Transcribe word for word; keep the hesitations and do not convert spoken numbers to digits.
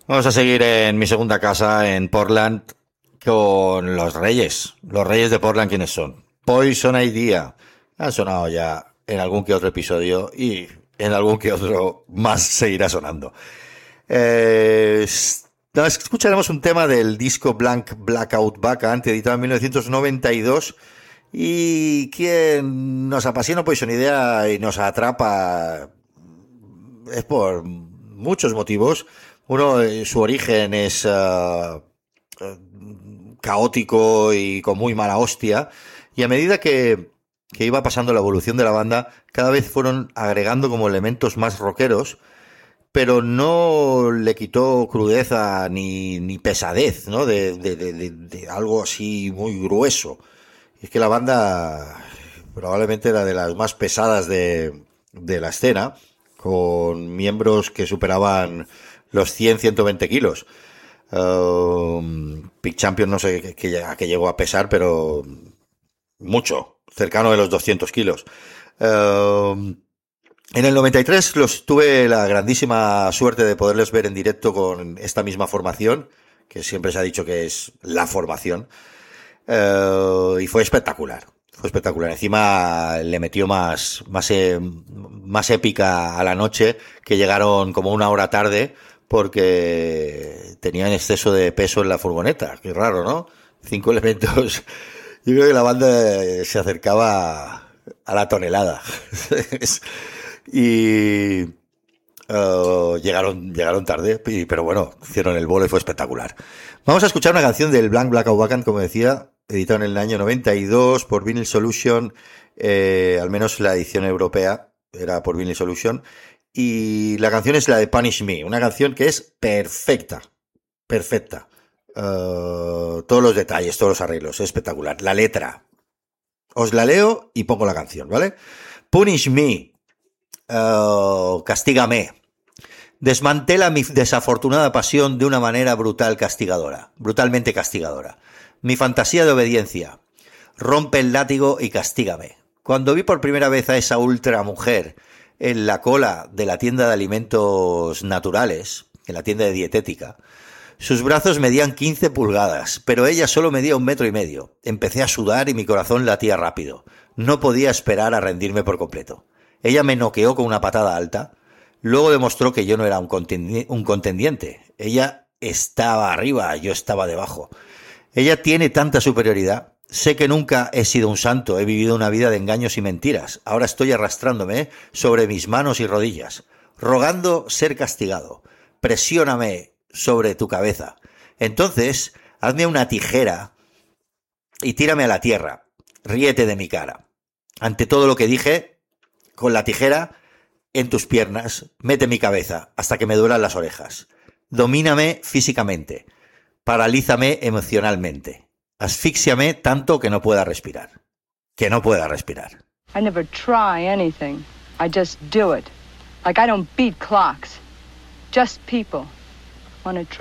Vamos a seguir en mi segunda casa, en Portland, con los Reyes. Los Reyes de Portland, ¿quiénes son? Poison Idea. Han sonado ya en algún que otro episodio y en algún que otro más seguirá sonando. Eh, escucharemos un tema del disco Blank Blackout Vacant, editado en mil novecientos noventa y dos. Y quien nos apasiona Poison Idea y nos atrapa es por muchos motivos. Uno, su origen es uh, caótico y con muy mala hostia, y a medida que, que iba pasando la evolución de la banda, cada vez fueron agregando como elementos más rockeros, pero no le quitó crudeza ni, ni pesadez, ¿no? De, de, de, de, de algo así muy grueso. Y es que la banda probablemente era de las más pesadas de, de la escena, con miembros que superaban los cien a ciento veinte kilos. Uh, Big Champion no sé qué, a qué llegó a pesar, pero mucho, cercano de los doscientos kilos. Uh, en el noventa y tres los tuve la grandísima suerte de poderles ver en directo con esta misma formación, que siempre se ha dicho que es la formación, uh, y fue espectacular. Fue espectacular. Encima le metió más, más, eh, más épica a la noche, que llegaron como una hora tarde porque tenían exceso de peso en la furgoneta. Qué raro, ¿no? Cinco elementos. Yo creo que la banda se acercaba a la tonelada. y uh, llegaron, llegaron tarde, pero bueno, hicieron el bolo y fue espectacular. Vamos a escuchar una canción del Blank Blackout Vacant, como decía, editado en el año noventa y dos por Vinyl Solution, eh, al menos la edición europea era por Vinyl Solution, y la canción es la de Punish Me, una canción que es perfecta, perfecta. Uh, todos los detalles, todos los arreglos, es espectacular. La letra, os la leo y pongo la canción, ¿vale? Punish Me, uh, castígame. Desmantela mi desafortunada pasión de una manera brutal castigadora, brutalmente castigadora. Mi fantasía de obediencia. Rompe el látigo y castígame. Cuando vi por primera vez a esa ultra mujer en la cola de la tienda de alimentos naturales, en la tienda de dietética, sus brazos medían quince pulgadas, pero ella solo medía un metro y medio. Empecé a sudar y mi corazón latía rápido. No podía esperar a rendirme por completo. Ella me noqueó con una patada alta. Luego demostró que yo no era un contendi- un contendiente. Ella estaba arriba, yo estaba debajo. Ella tiene tanta superioridad. Sé que nunca he sido un santo, he vivido una vida de engaños y mentiras. Ahora estoy arrastrándome sobre mis manos y rodillas, rogando ser castigado. Presióname sobre tu cabeza. Entonces, hazme una tijera y tírame a la tierra. Ríete de mi cara. Ante todo lo que dije, con la tijera en tus piernas, mete mi cabeza hasta que me duelan las orejas. Domíname físicamente. Paralízame emocionalmente. Asfíxiame tanto que no pueda respirar. Que no pueda respirar. I never try anything. I just do it. Like I don't beat clocks. Just people want to try.